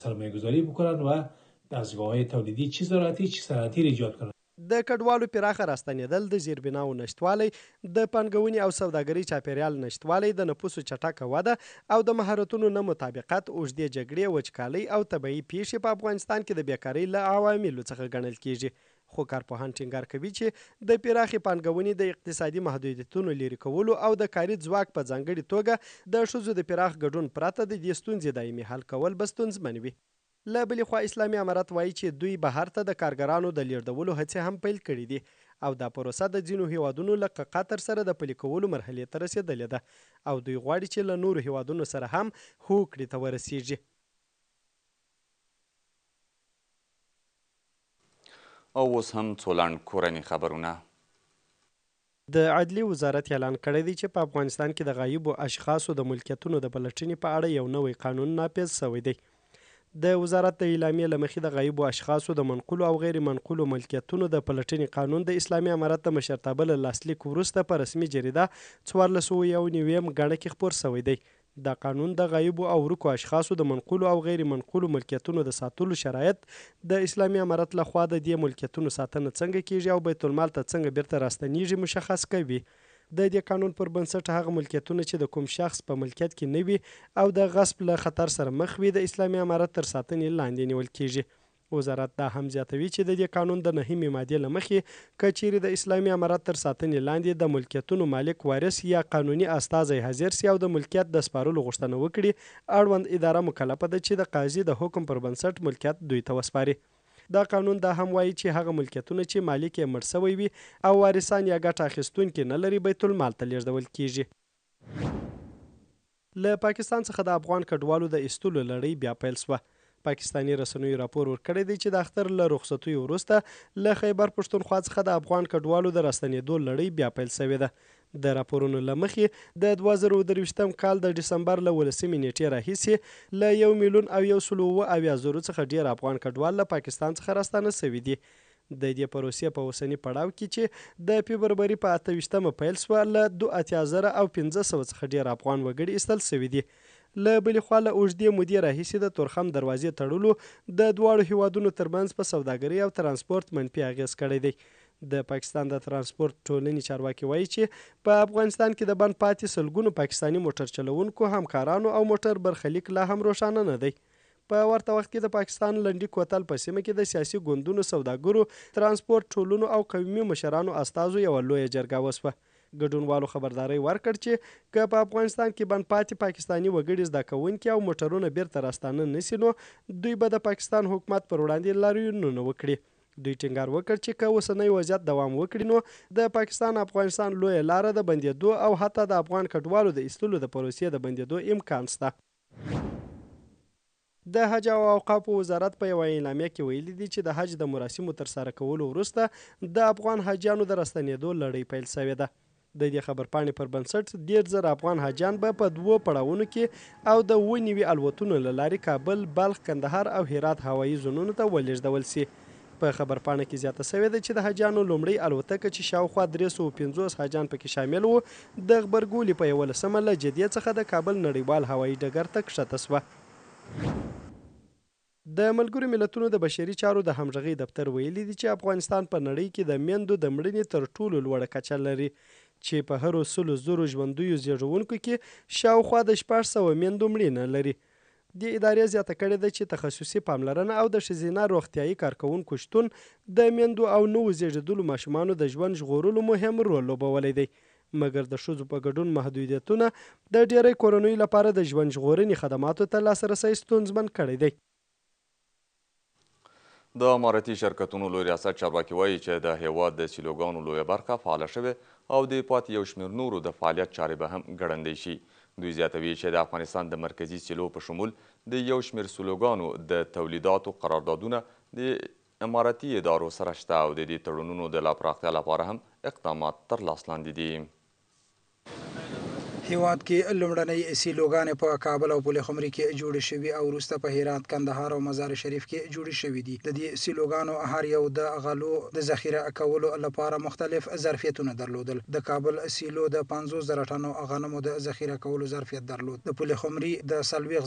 سرمایه‌گذاری بکنن و دستگاه‌های تولیدی چه زراعتی چه صنعتی ایجاد کنن. د کډوالو پراخه راستنېدل، د زیربناو نشتوالی، د پانګونې او سوداګرۍ چاپیریال نشتوالی، د نفوسو چټکه وده او د مهارتونو نه مطابقت، اوږدې جګړې، وچکالۍ او طبیعي پیښې په افغانستان کې د بیکارۍ له عواملو څخه ګڼل کیږي. خو کارپوهان ټینګار کوي چې د پراخې پانګونې د اقتصادي محدودیتونو لرې کولو او د کاري ځواک په ځانګړې توګه د ښځو د پراخ ګډون پرته د دې ستونزې دایمي حل کول به ستونزمن وي. له بلې خوا اسلامي امارت وایي چې دوی بهر ته د کارګرانو د لیږدولو هڅې هم پیل کړي دي او دا پروسه د ځینو هیوادونو له قطر سره د پلي کولو مرحلې ته رسېدلې ده او دوی غواړي چې له نورو هیوادونو سره هم هوکړې ته ورسیږي. او اوس هم څو لنډ کورني خبرونه. د عدلي وزارت اعلان کړی دی چې په افغانستان کې د غایبو اشخاصو د ملکیتونو د پلټنې په اړه یو نوی قانون نافذ شوی دی. د وزارت د اعلامیې له مخې د غایبو اشخاصو د منقولو او غیر منقولو ملکیتونو د پلټنې قانون د اسلامي امارت د مشرتابه له لاسلیک وروسته په رسمي جریده 1491 ګڼه کې خپور شوی دی. دا قانون د غایبو او ورکو اشخاصو د منقولو او غیر منقولو ملکیتونو د ساتلو شرایط، د اسلامي امارت لخوا د دې ملکیتونو ساتنه څنګه کیږي او بیت المال ته څنګه بیرته راستنیږي مشخص کوي. د دې قانون پر بنسټ هغه ملکیتونه چې د کوم شخص په ملکیت کې نه وي او د غصب له خطر سره مخ وي د اسلامي امارت تر ساتنې لاندې نیول کیږي. وزارت دا هم زیاتوي چې د دې قانون د 9مې مادې له مخې که چیرې د اسلامي امارت تر ساتنې لاندې د ملکیتونو مالک وارث یا قانوني استازی حاضر سي او د ملکیت د سپارلو غوښتنه وکړي، اړوند اداره مکلفه ده چې د قاضي د حکم پر بنسټ ملکیت دوی ته وسپاري. دا قانون دا هم وایي چې هغه ملکیتونه چې مالک یې مړ شوی وي او وارثان یا ګټه اخیستونکي نه لري بیت المال ته لیږدول کیږي. له پاکستان څخه د افغان کډوالو د ایستلو لړۍ بیا پیل شوه. پاکستاني رسنیو راپور ورکړی دی چې د اختر له رخصتیو وروسته له خیبر پښتونخوا څخه د افغان کډوالو د راستنېدو لړۍ بیا پیل شوې ده. د راپورونو له مخې د 2023 کال د ډسمبر له 18 نیټې راهیسې له 1,170,000 څخه ډیر افغان کډوال له پاکستان څخه راستانه شوي دي. د دې پروسې په اوسني پړاو کې چې د فبروري په 28مه پیل شوه، له 2,500 څخه ډیر افغان وګړي ایستل شوي دي. له بلې خوا له اوږدې مودې راهیسې د تورخم دروازې تړلو د دواړو هیوادونو ترمنځ په سوداګرۍ او ترانسپورت منفي اغیز کړی دی. د پاکستان د ترانسپورت ټولنې چارواکي وایي چې په افغانستان کې د بند پاتې سلګونو پاکستاني موټر چلوونکو همکارانو او موټر برخلیک لا هم روښانه نه دی. په ورته وخت کې د پاکستان لنډي کوتل په سیمه کې د سیاسي ګوندونو، سوداګرو، ترانسپورت ټولنو او قومي مشرانو استازو یوه لویه جرګه وشوه. ګډونوالو خبرداری ورکړ چې که په افغانستان کې بند پاتې پاکستاني وګړي زده کوونکي او موټرونه بیرته راستانه نشي نو دوی به د پاکستان حکومت پر وړاندې لاریونونه وکړي. دوی ټینګار وکړ چې که اوسنی وضعیت دوام وکړي نو د پاکستان افغانستان لویه لاره د بندېدو او حتی د افغان کډوالو د ایستلو د پروسې د بندېدو امکان شته. د حج او اوقافو وزارت په یوه اعلامیه کې ویلي دي چې د حج د مراسمو ترسره کولو وروسته د افغان حاجیانو د راستنېدو لړۍ پیل شوې ده. د دې خبرپاڼې پر بنسټ 1,000 افغان حاجیان به په 2 پړاوونو کې او د 9 الوتنو له لارې کابل، بلخ، کندهار او هرات هوایي زونونو ته ولېږدول شي. په خبرپاڼه کې زیاته شوې ده چې د حاجیانو لومړۍ الوتکه چې شاوخوا 350 حاجیان پکې شامل وو د غبرګولي په 11مه له جدې څخه د کابل نړیوال هوایي ډګر ته کښته شوه. د ملګرو ملتونو د بشري چارو د همغږۍ دفتر ویلي دي چې افغانستان په نړۍ کې د میندو د مړینې تر ټولو لوړه کچه لري، چې په هرو 100,000 ژوندیو زیږونکو کې شاوخوا د 600 میندو مړینه لري. د ادارې زیاته کړې ده چې تخصصي پاملرنه او د ښځینه روغتیایي کارکوونکو شتون د میندو او نوو زیږېدلو ماشومانو د ژوند ژغورلو مهم رول لوبولی دی. مګر د ښځو په ګډون محدودیتونه د ډیری کورنیو لپاره د ژوند ژغورنې خدماتو ته لاسرسی ستونزمن کړی دی. د امارتي شرکتونو لوی ریاست چارواکي وایي چې د هیواد د سیلوګانو لویه برخه فعاله شوې او د پاتې یو شمېر نورو د فعالیت چارې به هم ګړندۍ شي. دوی زیاتوي چې د افغانستان د مرکزي سیلو په شمول د یو شمېر سیلوګانو د تولیداتو قراردادونه د امارتي ادارو سره شته او د دې تړونونو د لا پراختیا لپاره هم اقدامات تر لاس لاندې دي. هیواد کې لومړنۍ سیلوګانې په کابل او پل خمري کې جوړې شوي او وروسته په هرات، کندهار او مزار شریف کې جوړې شوي دي. د دې سیلوګانو هر یو د غلو د ذخیره کولو لپاره مختلف ظرفیتونه درلودل. د کابل سیلو د 50,000 ټنو غنمو د ذخیره کولو ظرفیت درلود. د پل خمري د 40